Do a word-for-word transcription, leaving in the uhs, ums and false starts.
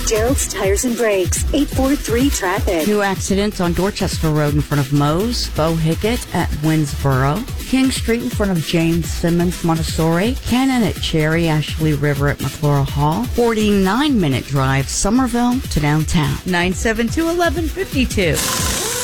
Gerald's Tires and Brakes, eight four three traffic. New accidents on Dorchester Road in front of Moe's, Bo Hickett at Winsboro, King Street in front of James Simmons Montessori, Cannon at Cherry, Ashley River at McClure Hall, forty-nine minute drive Somerville to downtown. nine seven two, one one five two.